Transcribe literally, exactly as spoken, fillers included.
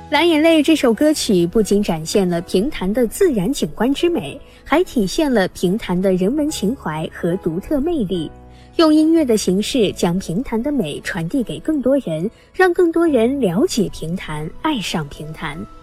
蓝眼泪这首歌曲不仅展现了平潭的自然景观之美，还体现了平潭的人文情怀和独特魅力，用音乐的形式将平潭的美传递给更多人，让更多人了解平潭，爱上平潭。